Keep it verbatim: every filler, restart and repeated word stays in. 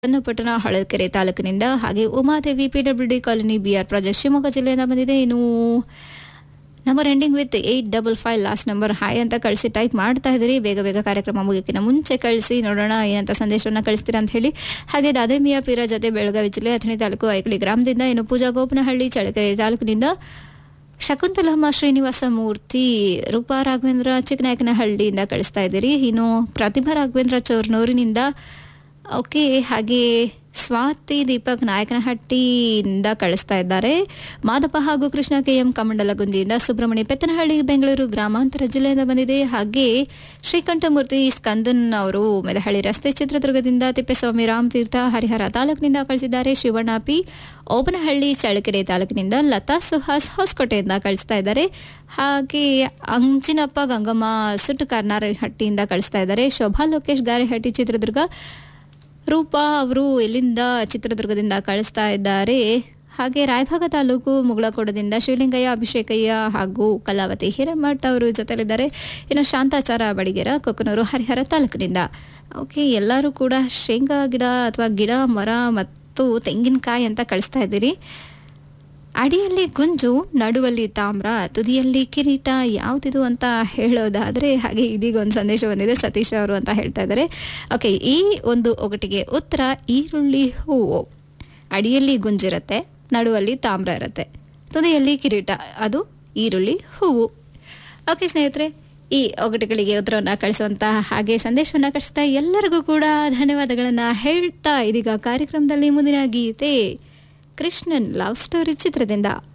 ಚನ್ನಪಟ್ಟಣ ಹೊಳಲ್ಕೆರೆ ತಾಲೂಕಿನಿಂದ. ಹಾಗೆ Umadevi PWD colony B R project Shivamogga ಜಿಲ್ಲೆಯಿಂದ ಬಂದಿದೆ. ಇನ್ನು number ending with eight double five last number hi ಅಂತ ಕಳಿಸಿ ಟೈಪ್ ಮಾಡ್ತಾ ಇದ್ದೀರಿ. ಬೇಗ ಬೇಗ ಕಾರ್ಯಕ್ರಮ ಮುಗಿಯೋಕ್ಕಿಂತ ಮುಂಚೆ ಕಳಿಸಿ ನೋಡೋಣ ಏನಂತ ಸಂದೇಶವನ್ನು ಕಳಿಸ್ತೀರಾ ಅಂತ ಹೇಳಿ. ಹಾಗೆ ದಾದೇಮಿಯಾ ಪೀರ ಜೊತೆ ಬೆಳಗಾವಿ ಜಿಲ್ಲೆ ಅಥಣಿ ತಾಲೂಕು ಐಕಳಿ ಗ್ರಾಮದಿಂದ. ಇನ್ನು ಪೂಜಾ ಗೋಪನಹಳ್ಳಿ ಚಳ್ಳಕೆರೆ ತಾಲೂಕಿನಿಂದ. ಶಕುಂತಲಮ್ಮ ಶ್ರೀನಿವಾಸ ಮೂರ್ತಿ ರೂಪಾ ರಾಘವೇಂದ್ರ ಚಿಕ್ಕನಾಯಕನಹಳ್ಳಿಯಿಂದ ಕಳಿಸ್ತಾ ಇದ್ದೀರಿ. ಇನ್ನು ಪ್ರತಿಭಾ ರಾಘವೇಂದ್ರ ಚೋರ್ನೂರಿನಿಂದ. ಓಕೆ, ಹಾಗೆ ಸ್ವಾತಿ ದೀಪಕ್ ನಾಯಕನಹಟ್ಟಿಯಿಂದ ಕಳಿಸ್ತಾ ಇದ್ದಾರೆ. ಮಾದಪ್ಪ ಹಾಗೂ ಕೃಷ್ಣ ಕೆ ಎಂ ಕಮಂಡಲಗುಂದಿಯಿಂದ. ಸುಬ್ರಹ್ಮಣ್ಯ ಪೆತ್ತನಹಳ್ಳಿ ಬೆಂಗಳೂರು ಗ್ರಾಮಾಂತರ ಜಿಲ್ಲೆಯಿಂದ ಬಂದಿದೆ. ಹಾಗೆ ಶ್ರೀಕಂಠಮೂರ್ತಿ ಸ್ಕಂದನ್ ಅವರು ಮೆದಹಳ್ಳಿ ರಸ್ತೆ ಚಿತ್ರದುರ್ಗದಿಂದ. ತಿಪ್ಪೇಸ್ವಾಮಿ ರಾಮತೀರ್ಥ ಹರಿಹರ ತಾಲೂಕಿನಿಂದ ಕಳಿಸಿದ್ದಾರೆ. ಶಿವಣ್ಣ ಪಿ ಓಬನಹಳ್ಳಿ ಚಳ್ಳಕೆರೆ ತಾಲೂಕಿನಿಂದ. ಲತಾ ಸುಹಾಸ್ ಹೊಸಕೋಟೆಯಿಂದ ಕಳಿಸ್ತಾ ಇದ್ದಾರೆ. ಹಾಗೆ ಅಂಜಿನಪ್ಪ ಗಂಗಮ್ಮ ಸುಟ್ಟು ಕಾರ್ನಾರಹಟ್ಟಿಯಿಂದ ಕಳಿಸ್ತಾ ಇದ್ದಾರೆ. ಶೋಭಾ ಲೋಕೇಶ್ ಗಾರೆಹಟ್ಟಿ ಚಿತ್ರದುರ್ಗ. ರೂಪಾ ಅವರು ಎಲ್ಲಿಂದ ಚಿತ್ರದುರ್ಗದಿಂದ ಕಳಿಸ್ತಾ ಇದ್ದಾರೆ. ಹಾಗೆ ರಾಯಭಾಗ ತಾಲೂಕು ಮುಗಳಕೋಡದಿಂದ ಶಿವಲಿಂಗಯ್ಯ ಅಭಿಷೇಕಯ್ಯ ಹಾಗೂ ಕಲಾವತಿ ಹಿರೇಮಠ್ ಅವರು ಜೊತೆಲಿದ್ದಾರೆ. ಇನ್ನು ಶಾಂತಾಚಾರ ಬಡಿಗೆರ ಕೊಕ್ಕನೂರು ಹರಿಹರ ತಾಲೂಕಿನಿಂದ. ಓಕೆ, ಎಲ್ಲರೂ ಕೂಡ ಶೇಂಗಾ ಗಿಡ ಅಥವಾ ಗಿಡ ಮರ ಮತ್ತು ತೆಂಗಿನಕಾಯಿ ಅಂತ ಕಳಿಸ್ತಾ ಇದ್ದೀರಿ. ಅಡಿಯಲ್ಲಿ ಗುಂಜು, ನಡುವಲ್ಲಿ ತಾಮ್ರ, ತುದಿಯಲ್ಲಿ ಕಿರೀಟ ಯಾವುದಿದು ಅಂತ ಹೇಳೋದಾದರೆ, ಹಾಗೆ ಇದೀಗ ಒಂದು ಸಂದೇಶ ಬಂದಿದೆ ಸತೀಶ್ ಅವರು ಅಂತ ಹೇಳ್ತಾ ಇದ್ದಾರೆ. ಓಕೆ, ಈ ಒಂದು ಒಗಟಿಗೆ ಉತ್ತರ ಈರುಳ್ಳಿ ಹೂವು. ಅಡಿಯಲ್ಲಿ ಗುಂಜಿರುತ್ತೆ, ನಡುವಲ್ಲಿ ತಾಮ್ರ ಇರುತ್ತೆ, ತುದಿಯಲ್ಲಿ ಕಿರೀಟ, ಅದು ಈರುಳ್ಳಿ ಹೂವು. ಓಕೆ ಸ್ನೇಹಿತರೆ, ಈ ಒಗಟುಗಳಿಗೆ ಉತ್ತರವನ್ನು ಕಳಿಸುವಂತಹ ಹಾಗೆ ಸಂದೇಶವನ್ನು ಕಳಿಸ್ತಾ ಎಲ್ಲರಿಗೂ ಕೂಡ ಧನ್ಯವಾದಗಳನ್ನು ಹೇಳ್ತಾ ಇದೀಗ ಕಾರ್ಯಕ್ರಮದಲ್ಲಿ ಮುಂದಿನ ಗೀತೆ ಕೃಷ್ಣನ್ ಲವ್ ಸ್ಟೋರಿ ಚಿತ್ರದಿಂದ.